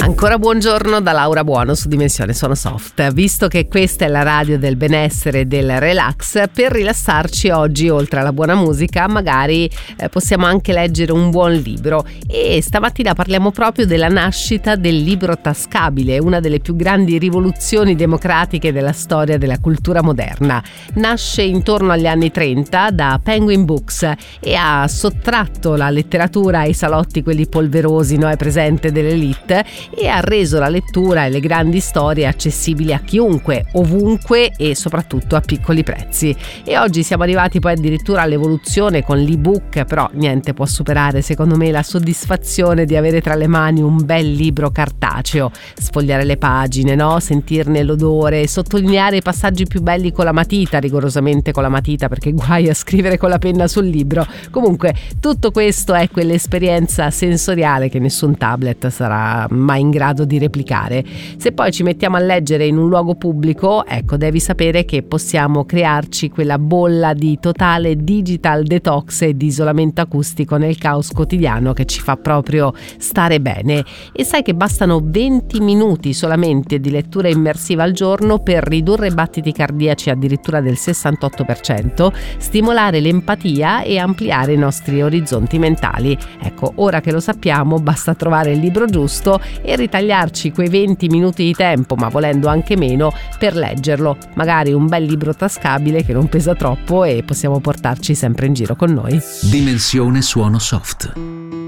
Ancora buongiorno da Laura Buono su Dimensione Suono Soft. Visto che questa è la radio del benessere e del relax, per rilassarci oggi, oltre alla buona musica, magari possiamo anche leggere un buon libro. E stamattina parliamo proprio della nascita del libro tascabile, una delle più grandi rivoluzioni democratiche della storia della cultura moderna. Nasce intorno agli anni 30 da Penguin Books e ha sottratto la letteratura ai salotti, quelli polverosi, no? È presente dell'elite, e ha reso la lettura e le grandi storie accessibili a chiunque, ovunque e soprattutto a piccoli prezzi. E oggi siamo arrivati poi addirittura all'evoluzione con l'ebook, però niente può superare secondo me la soddisfazione di avere tra le mani un bel libro cartaceo, sfogliare le pagine, no? Sentirne l'odore, sottolineare i passaggi più belli con la matita, rigorosamente con la matita, perché guai a scrivere con la penna sul libro. Comunque tutto questo è quell'esperienza sensoriale che nessun tablet sarà mai in grado di replicare. Se poi ci mettiamo a leggere in un luogo pubblico, ecco, devi sapere che possiamo crearci quella bolla di totale digital detox e di isolamento acustico nel caos quotidiano che ci fa proprio stare bene. E sai che bastano 20 minuti solamente di lettura immersiva al giorno per ridurre i battiti cardiaci addirittura del 68%, stimolare l'empatia e ampliare i nostri orizzonti mentali. Ecco, ora che lo sappiamo, basta trovare il libro giusto e ritagliarci quei 20 minuti di tempo, ma volendo anche meno, per leggerlo. Magari un bel libro tascabile che non pesa troppo e possiamo portarci sempre in giro con noi. Dimensione Suono Soft.